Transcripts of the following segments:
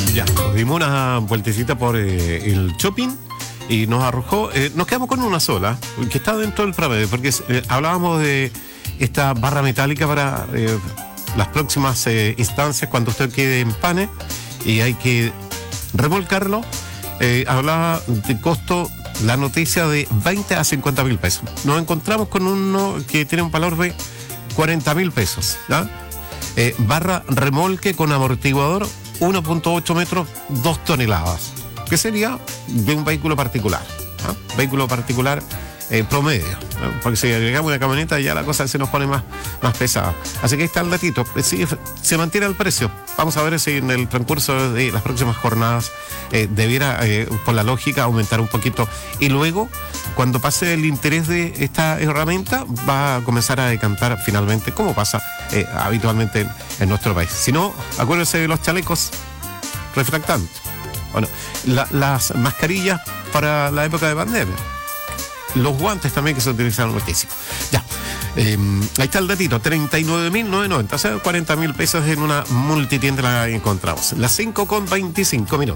Ya, dimos una vueltecita por el shopping y nos arrojó, nos quedamos con una sola, que está dentro del promedio, porque hablábamos de esta barra metálica para las próximas instancias, cuando usted quede en pane y hay que remolcarlo. Hablaba de costo, la noticia de 20 a 50 mil pesos. Nos encontramos con uno que tiene un valor de 40 mil pesos, ¿ya? Barra remolque con amortiguador 1.8 metros, 2 toneladas, que sería de un vehículo particular, ¿no? Vehículo particular promedio, ¿no? Porque si agregamos una camioneta ya la cosa se nos pone más pesada. Así que ahí está el datito. Sí, se mantiene el precio. Vamos a ver si en el transcurso de las próximas jornadas debiera, por la lógica, aumentar un poquito. Y luego, cuando pase el interés de esta herramienta, va a comenzar a decantar finalmente, como pasa habitualmente en nuestro país. Si no, acuérdense de los chalecos refractantes. Bueno, las mascarillas para la época de pandemia. Los guantes también, que se utilizaron muchísimo. Ya, ahí está el datito, 39.990, o sea, 40 mil pesos en una multitienda la encontramos. Las 5:25.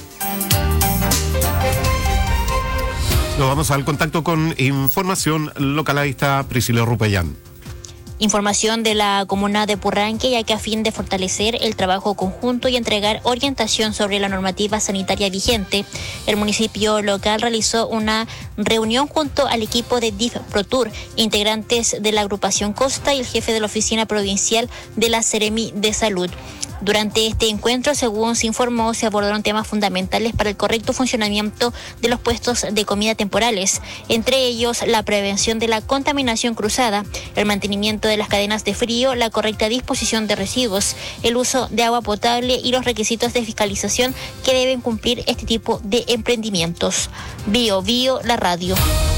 Nos vamos al contacto con información local. Ahí está Priscila Rupellán. Información de la comuna de Purranque, ya que a fin de fortalecer el trabajo conjunto y entregar orientación sobre la normativa sanitaria vigente, el municipio local realizó una reunión junto al equipo de DIF ProTour, integrantes de la agrupación Costa y el jefe de la oficina provincial de la Seremi de Salud. Durante este encuentro, según se informó, se abordaron temas fundamentales para el correcto funcionamiento de los puestos de comida temporales, entre ellos la prevención de la contaminación cruzada, el mantenimiento de las cadenas de frío, la correcta disposición de residuos, el uso de agua potable y los requisitos de fiscalización que deben cumplir este tipo de emprendimientos. Bio, la radio.